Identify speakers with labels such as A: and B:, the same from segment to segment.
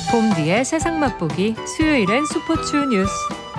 A: 봄뒤의 세상 맛보기 수요일엔 스포츠 뉴스.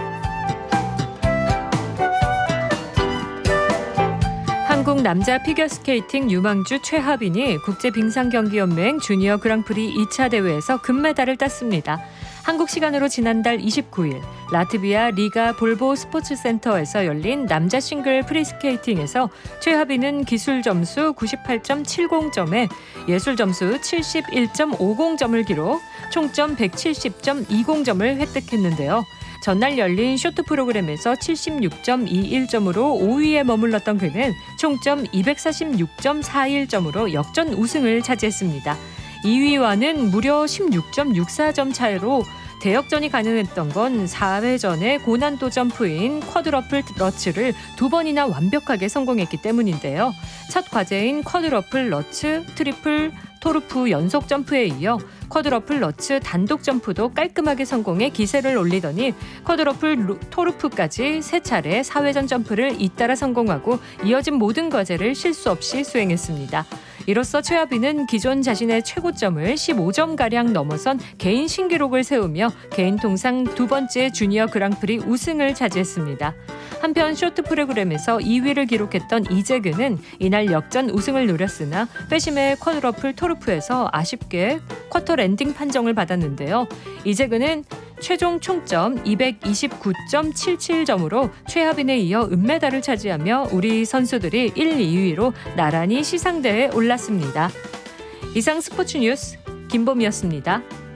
A: 한국 남자 피겨스케이팅 유망주 최하빈이 국제빙상경기연맹 주니어 그랑프리 2차 대회에서 금메달을 땄습니다. 한국 시간으로 지난달 29일 라트비아 리가 볼보 스포츠센터에서 열린 남자 싱글 프리스케이팅에서 최하빈은 기술 점수 98.70점에 예술 점수 71.50점을 기록, 총점 170.20점을 획득했는데요. 전날 열린 쇼트 프로그램에서 76.21점으로 5위에 머물렀던 그는 총점 246.41점으로 역전 우승을 차지했습니다. 2위와는 무려 16.64점 차이로 대역전이 가능했던 건 4회전의 고난도 점프인 쿼드러플 러츠를 2번이나 완벽하게 성공했기 때문인데요. 첫 과제인 쿼드러플 러츠, 트리플 토르프 연속 점프에 이어 쿼드러플 러츠 단독 점프도 깔끔하게 성공해 기세를 올리더니 쿼드러플 토르프까지 3차례 4회전 점프를 잇따라 성공하고 이어진 모든 과제를 실수 없이 수행했습니다. 이로써 최하빈은 기존 자신의 최고점을 15점가량 넘어선 개인 신기록을 세우며 개인 통상 2번째 주니어 그랑프리 우승을 차지했습니다. 한편 쇼트 프로그램에서 2위를 기록했던 이재근은 이날 역전 우승을 노렸으나 빼심의 쿼드러플 토르프에서 아쉽게 쿼터 랜딩 판정을 받았는데요. 이재근은 최종 총점 229.77점으로 최하빈에 이어 은메달을 차지하며 우리 선수들이 1, 2위로 나란히 시상대에 올랐습니다. 이상 스포츠 뉴스 김범이었습니다.